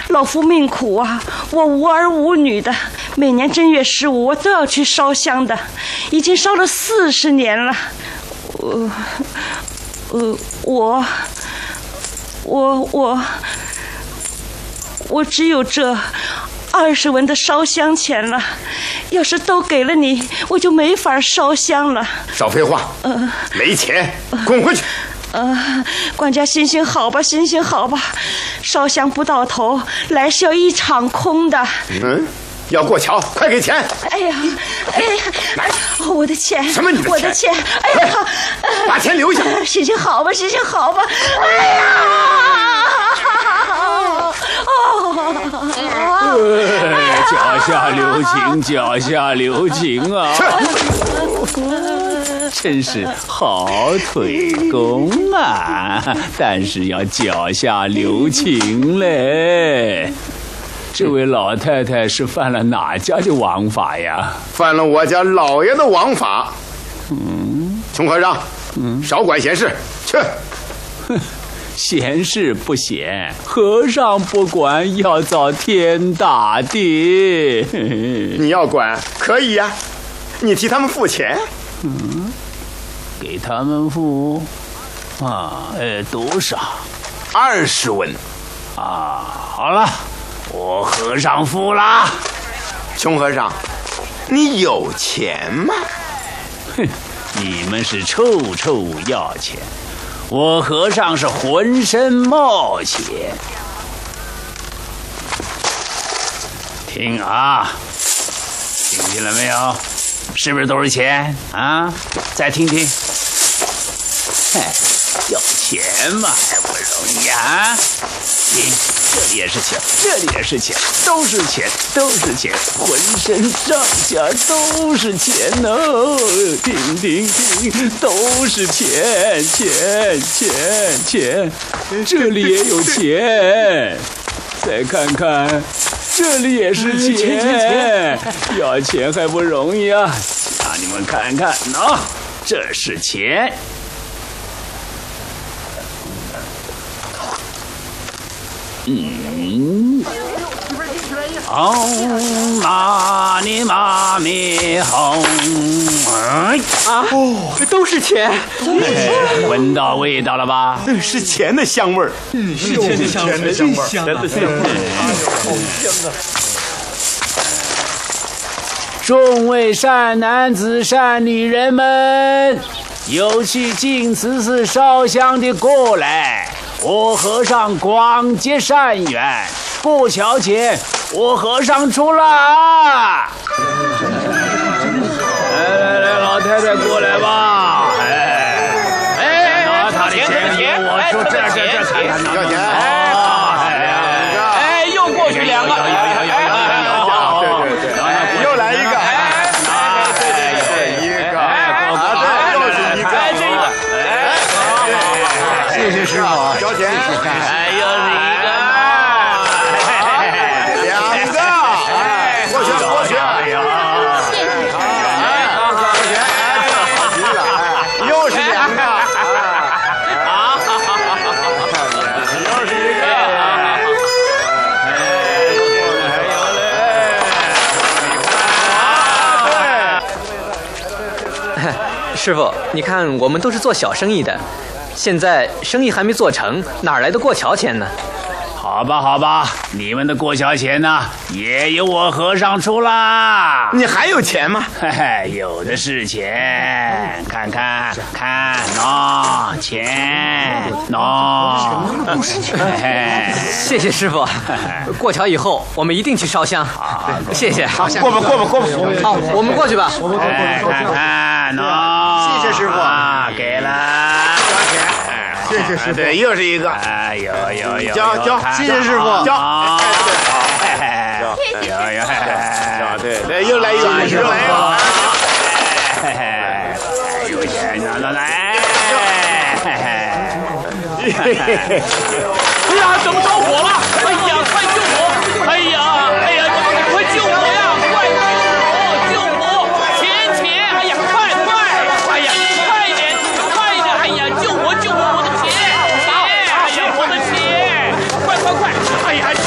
老夫命苦啊，我无儿无女的，每年正月15我都要去烧香的，已经烧了40年了。我只有这20文的烧香钱了，要是都给了你，我就没法烧香了。 少废话，没钱，滚回去。 管家行行好吧，行行好吧，烧香不到头，来是要一场空的。 要过桥，快给钱！ 哎呀，我的钱！ 什么你的钱？ 我的钱！哎呀， 把钱留下！ 行行好吧，行行好吧！哎呀！ 脚下留情，脚下留情啊！真是好腿功啊！但是要脚下留情嘞。这位老太太是犯了哪家的王法呀？ 犯了我家老爷的王法。穷和尚，少管闲事，去。 闲事不闲，和尚不管要遭天打的。 你要管可以呀，你替他们付钱。 给他们付多少 ？20文。 好了，我和尚付啦。 穷和尚，你有钱吗？ 你们是臭臭要钱，我和尚是浑身冒钱。听啊，听见了没有？是不是都是钱啊？再听听。要钱嘛还不容易啊！这里也是钱，这里也是钱，都是钱，都是钱，浑身上下都是钱哦！听听听，都是钱，钱钱钱，这里也有钱，再看看，这里也是钱，要钱还不容易啊！让你们看看啊，这是钱。妈咪妈咪哄， 都是钱， 闻到味道了吧？ 是钱的香味儿， 是钱的香味儿，真香啊！ 好香啊！ 众位善男子、善女人们，有去净慈寺烧香的过来。我和尚广结善缘，过桥前我和尚出啦！来，老太太过来吧！拿他的钱给我出，这看看拿钱！又过去2个， 又来一个， 谢谢师傅。 交钱， 又是一个 ，2个，过去，又是2个，又是一个， 师傅，你看我们都是做小生意的，现在生意还没做成，哪来的过桥钱呢？ 好吧，你们的过桥钱呢，也由我和尚出啦。 你还有钱吗？ 有的是钱，看，喏，钱，喏， 都是钱。谢谢师傅，过桥以后我们一定去烧香。谢谢。 好，过吧。 好，我们过去吧。 看，喏， 谢谢师傅， 给了。 谢谢师傅，对，又是一个， 有， 交，谢谢师傅，交，对，又来一个，有钱拿来，